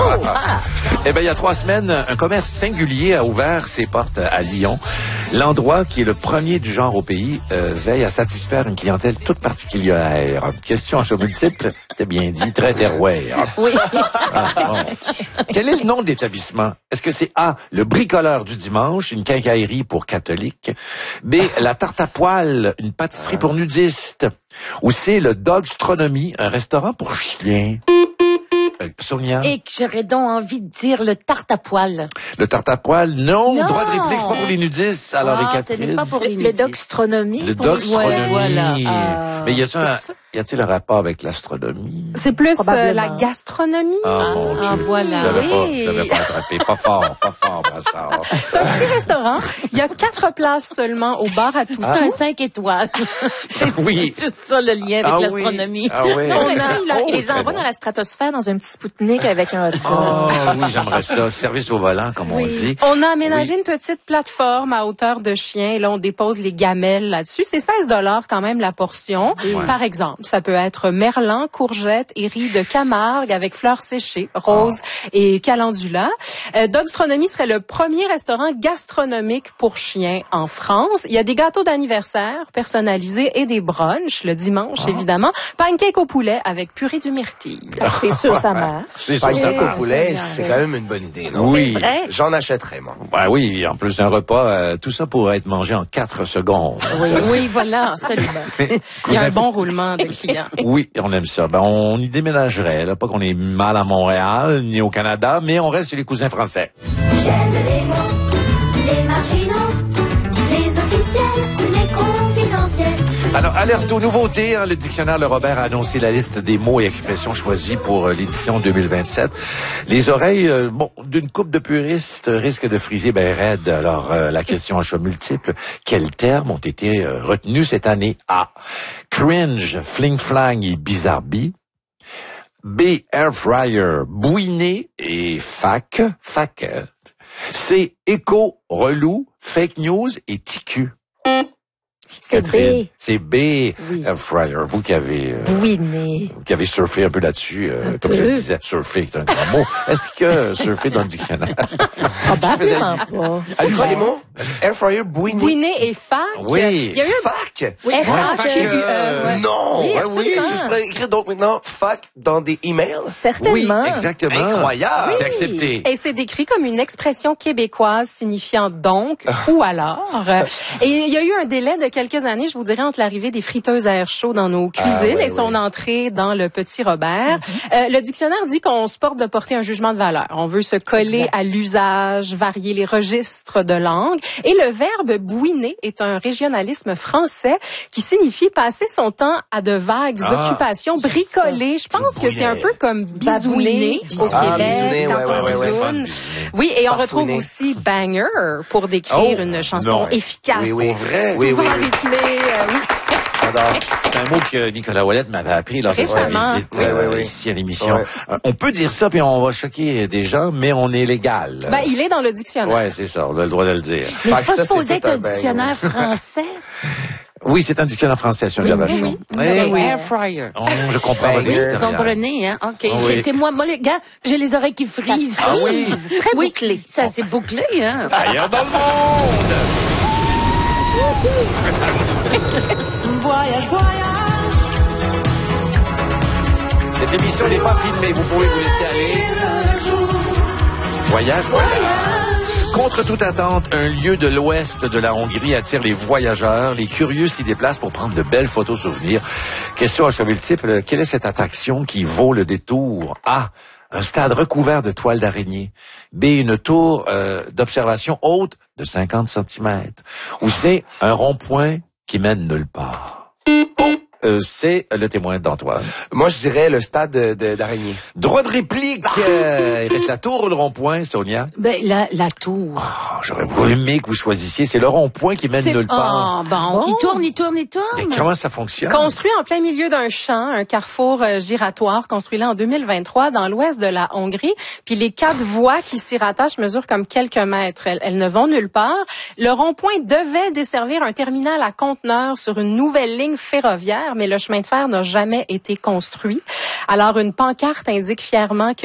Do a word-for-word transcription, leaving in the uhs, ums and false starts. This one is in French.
Ah. Eh bien, il y a trois semaines, un commerce singulier a ouvert ses portes à Lyon. L'endroit, qui est le premier du genre au pays, euh, veille à satisfaire une clientèle toute particulière. Question à choix multiple, c'est bien dit, très terroir. Oui. Ah, bon. Quel est le nom de l'établissement? Est-ce que c'est A, le bricoleur du dimanche, une quincaillerie pour catholiques? B, la tarte à poil, une pâtisserie pour nudistes? Ou C, le Dogstronomy, un restaurant pour chiens? Euh, Sonia? Et que j'aurais donc envie de dire le tarte à poil. Le tarte à poil, non. Non. Droit de réplique, c'est pas pour les nudistes. Alors, Ah, les ce Catherine. n'est pas pour les Le, le nudistes. doxtronomie. Le pour les- dogstronomie. Ouais, voilà. Euh, Mais y a-t-il un, c'est ça. y a-t-il un rapport avec l'astronomie? C'est plus euh, Probablement. la gastronomie. Ah, mon ah, Dieu. voilà. Je l'avais pas, Oui. je l'avais pas attrapé. Pas fort, pas fort, Brassard. C'est un petit restaurant. Il y a quatre places seulement au bar à tout. C'est un cinq étoiles. c'est Oui. juste ça le lien avec Ah oui. l'astronomie. Ah oui. Non, mais On a- ça, il, a- Oh, il les très envoie bon. dans la stratosphère dans un petit Spoutnik avec un hot dog. Oh, oui, j'aimerais ça. Service au volant, comme on dit. On a aménagé Oui. une petite plateforme à hauteur de chien et là, on dépose les gamelles là-dessus. C'est seize dollars quand même la portion. Ouais. Par exemple, ça peut être merlan, courgette et riz de Camargue avec fleurs séchées, roses et calendula. Euh, Dogstronomy serait le premier restaurant gastronomique pour chiens en France. Il y a des gâteaux d'anniversaire personnalisés et des brunchs le dimanche, évidemment. Pancake au poulet avec purée du myrtille. C'est sûr, ça marche. C'est sûr, ça Pancake au marche. poulet, génial. c'est quand même une bonne idée, non? Oui. C'est vrai. J'en achèterais, moi. Ben oui, en plus d'un repas, euh, tout ça pourrait être mangé en quatre secondes. Oui, oui, voilà, absolument. Il y a un bon roulement de clients. Oui, on aime ça. Ben, on y déménagerait, là. Pas qu'on est mal à Montréal, ni au Canada, mais on reste chez les cousins français. J'aime les mots, les marginaux, les officiels, les confidentiels. Alors, alerte aux nouveautés. Hein, le dictionnaire Le Robert a annoncé la liste des mots et expressions choisis pour euh, l'édition deux mille vingt-sept. Les oreilles, euh, bon, d'une couple de puristes risquent de friser ben raide. Alors, euh, la question à choix multiple, quels termes ont été euh, retenus cette année? A. Cringe, fling-flang et bizarbi. B. Air fryer, bouiné et fac, fac. C. Écho, relou, fake news et ticu. C'est Catherine, B. C'est B. Oui. Air fryer. Vous qui avez, euh, Bouiné. vous qui avez surfé un peu là-dessus, euh, Un comme je peu. le disais, surfer est un grand mot. Est-ce que surfer dans le dictionnaire? Probablement pas. C'est quoi les mots? Air fryer, bouiné. Bouiné et fac. Oui. Il y a eu un Fac? Oui, Ouais, F fac, H U E. euh, Ouais. Non! Oui, Ouais, oui, absolument. est-ce que je pourrais écrire donc maintenant fac dans des emails? Certainement. Oui, exactement. Incroyable! C'est accepté. Et c'est décrit comme une expression québécoise signifiant donc ou alors. Et il y a eu un délai de quelques années, je vous dirais, entre l'arrivée des friteuses à air chaud dans nos cuisines Ah, ouais, et son ouais. entrée dans le Petit Robert. Euh, le dictionnaire dit qu'on se porte de porter un jugement de valeur. On veut se coller Exact. à l'usage, varier les registres de langue. Et le verbe bouiner est un régionalisme français qui signifie passer son temps à de vagues Ah, occupations, bricoler. Je pense que c'est un peu comme bisouner Babouiner. au Ah, Québec, bisouner, quand ouais, on ouais, ouais, bisoune. ouais. Oui, et on retrouve Parfouiner. aussi banger pour décrire Oh, une chanson non. efficace. Oui, oui. Pour vrai? Oui, Souvent oui, oui. rythmée, euh, oui. J'adore. C'est un mot que Nicolas Ouellet m'avait appris lors de sa Récemment. visite Oui, euh, oui, oui. ici à l'émission. Ouais. Euh, On peut dire ça, puis on va choquer des gens, mais on est légal. Ben, il est dans le dictionnaire. Ouais, c'est ça, on a le droit de le dire. Mais Fait c'est que pas ça, supposé c'est être tout un un bain, dictionnaire français. Oui, c'est un dictionnaire français, sur le Vachon. Eh Ok, oui. Air fryer. Oh, je comprends votre Oui, Vous historial. comprenez, hein? OK. Ah oui. C'est- C'est moi, moi, les gars, j'ai les oreilles qui frisent. Ah oui. Très Oui, bouclé. ça, c'est bouclé, hein? Ailleurs dans le monde! Voyage, voyage. Cette émission n'est pas filmée, vous pouvez vous laisser aller. Voyage, voyage. Contre toute attente, un lieu de l'ouest de la Hongrie attire les voyageurs. Les curieux s'y déplacent pour prendre de belles photos souvenirs. Question à choix multiple, quelle est cette attraction qui vaut le détour? A. Un stade recouvert de toiles d'araignée. B. Une tour euh, d'observation haute de cinquante centimètres. Ou C. Un rond-point qui mène nulle part. Euh, c'est le témoin d'Antoine. Moi, je dirais le stade de- de- d'araignée. Droit de réplique. Euh, il reste la tour ou le rond-point, Sonia? Ben, la, la tour. Oh, j'aurais voulu aimé que vous choisissiez. C'est le rond-point qui mène C'est- nulle part. Oh, bon. Il tourne, il tourne, il Mais tourne. comment ça fonctionne? Construit en plein milieu d'un champ, un carrefour euh, giratoire construit là en deux mille vingt-trois dans l'ouest de la Hongrie. Puis les quatre voies qui s'y rattachent mesurent comme quelques mètres. Elles, elles ne vont nulle part. Le rond-point devait desservir un terminal à conteneurs sur une nouvelle ligne ferroviaire, mais le chemin de fer n'a jamais été construit. Alors une pancarte indique fièrement que